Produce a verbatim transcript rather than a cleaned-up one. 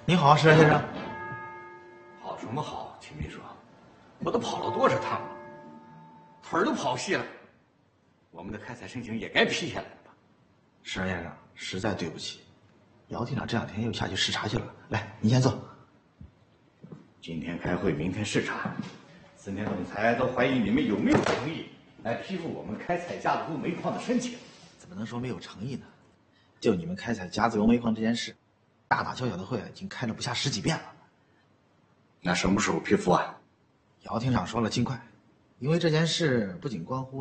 你好，石先生。 好什么好，秦秘书，我都跑了多少趟了，腿儿都跑细了。我们的开采申请也该批下来了吧？ 石先生，实在对不起，姚厅长这两天又下去视察去了。来，您先坐。 今天开会，明天视察，四天总裁都怀疑你们有没有诚意来批复我们开采架子沟煤矿的申请。 怎么能说没有诚意呢？就你们开采架子沟煤矿这件事，大大小小的会已经开了不下十几遍了。 那什么时候批复啊？ 姚厅长说了尽快，因为这件事不仅关乎